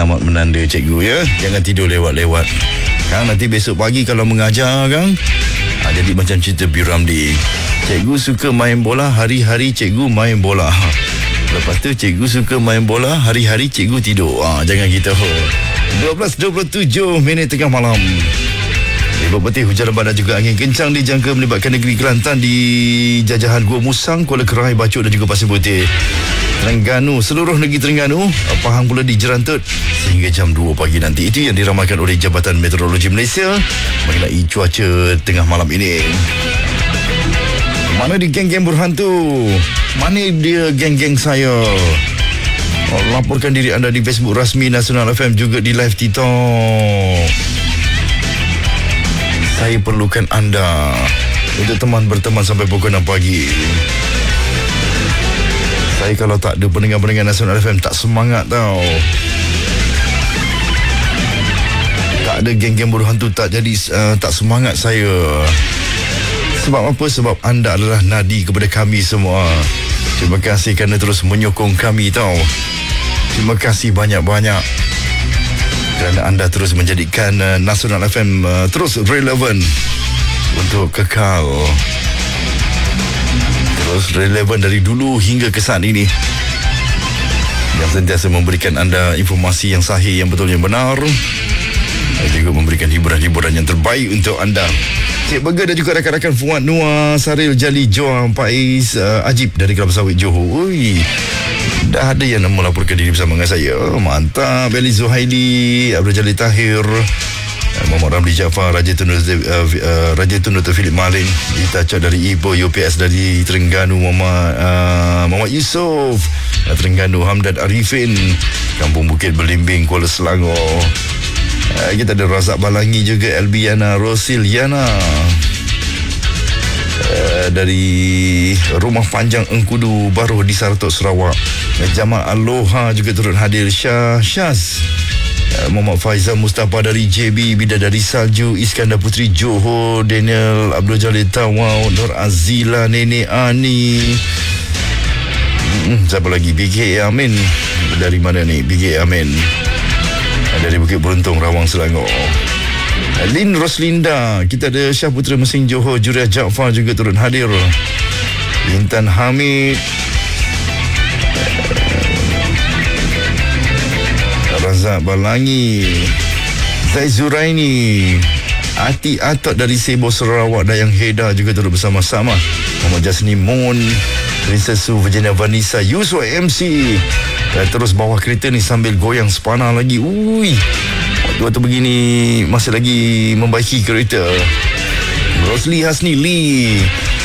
selamat menanda cikgu ya. Jangan tidur lewat-lewat. Kan nanti besok pagi kalau mengajar kan, jadi macam cerita P. Ramlee. Cikgu suka main bola, hari-hari cikgu main bola. Lepas tu cikgu suka main bola, hari-hari cikgu tidur. Jangan gitu. 12.27 tengah malam. Berpetih hujan lebat dan juga angin kencang dijangka melibatkan negeri Kelantan di jajahan Gua Musang, Kuala Kerai, Bacok dan juga Pasir Putih. Terengganu, seluruh negeri Terengganu, Pahang pula dijerantut sehingga jam 2 pagi nanti. Itu yang diramalkan oleh Jabatan Meteorologi Malaysia mengenai cuaca tengah malam ini. Mana di geng-geng berhantu? Mana dia geng-geng saya? Laporkan diri anda di Facebook rasmi Nasional FM, juga di live TikTok. Saya perlukan anda untuk teman berteman sampai pukul 6 pagi. Saya kalau tak ada pendengar-pendengar Nasional FM tak semangat tau. Tak ada geng-geng berhantu tak jadi tak semangat saya. Sebab apa? Sebab anda adalah nadi kepada kami semua. Terima kasih kerana terus menyokong kami tau. Terima kasih banyak-banyak kerana anda terus menjadikan Nasional FM terus relevan untuk kekal. Terus relevan dari dulu hingga ke saat ini. Yang sentiasa memberikan anda informasi yang sahih, yang betul, yang benar. Dan juga memberikan hiburan-hiburan yang terbaik untuk anda. Cik Burger dan juga rakan-rakan Fuad Noah, Saril Jali, Joam, Faiz, Ajib dari Kelapa Sawit Johor. Ui, dah ada yang melaporkan diri bersama dengan saya. Mantap. Beli Zuhaili, Abdul Jalil Tahir, Muhammad Ramli Jaafar, Raja Tun Dr. Philip Maling, Itaca dari Ipoh, UPS dari Terengganu, Muhammad Yusof, Terengganu, Hamdad Arifin, Kampung Bukit Belimbing, Kuala Selangor. Kita ada Razak Balangi juga, Elbiana Rosiliana dari Rumah Panjang Engkudu Baru di Saratok, Sarawak. Jamal Aloha juga turut hadir. Syaz, Muhammad Faizal Mustafa dari JB, Bidadari Salju, Iskandar Putri Johor, Daniel Abdul Jalil Tawau, Nur Azila, Nenek Ani. Siapa lagi? BK Amin. Dari mana ni? BK Amin dari Bukit Beruntung, Rawang, Selangor. Lin Roslinda. Kita ada Syah Putra Mesing Johor, Juriah Jaafar juga turut hadir. Intan Hamid, Razak Balangi, Zai Zuraini, Ati Atok dari Sebo, Sarawak, Dayang Heda juga turut bersama-sama. Muhammad Jasni Mon, Princess Su, Virginia Vanessa, Yusuf MC. Dan terus bawah kereta ni sambil goyang sepana lagi. Ui, waktu begini masih lagi membaiki kereta. Rosli Hasni Lee,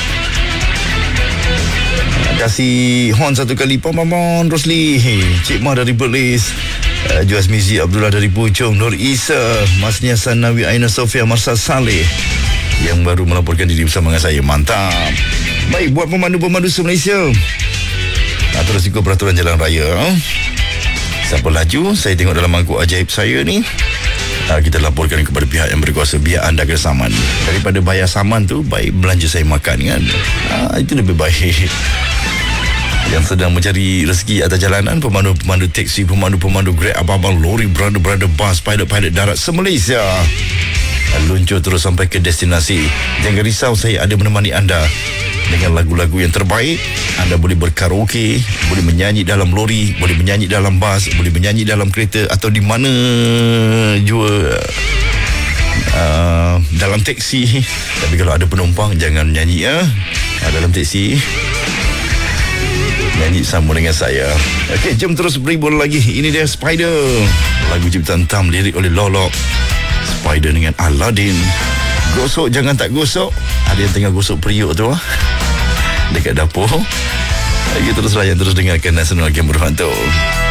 kasih horn satu kali. Pam-pam Rosli. Cik Ma dari Perlis, Juaz Mizi Abdullah dari Puchong, Nur Isa, Masnya Sanawi, Aina Sofia, Marsal Saleh yang baru melaporkan diri bersama dengan saya. Mantap. Baik, buat pemandu-pemandu se-Malaysia, terus ikut peraturan jalan raya. Siapa laju, saya tengok dalam mangkuk ajaib saya ni, kita laporkan kepada pihak yang berkuasa, biar anda kena saman. Daripada bayar saman tu, baik belanja saya makan kan. Itu lebih baik. Yang sedang mencari rezeki atas jalanan, pemandu-pemandu teksi, pemandu-pemandu Grab, abang-abang lori, brother-brother bus, pilot-pilot darat se-Malaysia, luncur terus sampai ke destinasi. Jangan risau, saya ada menemani anda dengan lagu-lagu yang terbaik. Anda boleh berkaraoke, boleh menyanyi dalam lori, boleh menyanyi dalam bas, boleh menyanyi dalam kereta atau di mana jua, dalam teksi. Tapi kalau ada penumpang, jangan nyanyi dalam teksi. Nyanyi sama dengan saya. Okey, jom terus berhibur lagi. Ini dia Spider, lagu ciptaan Tam, lirik oleh Lolok. Spider dengan Aladdin. Gosok jangan tak gosok. Ada yang tengah gosok periuk tu dekat dapur. Kita terus layan, terus dengarkan Nasional Game Berhantu.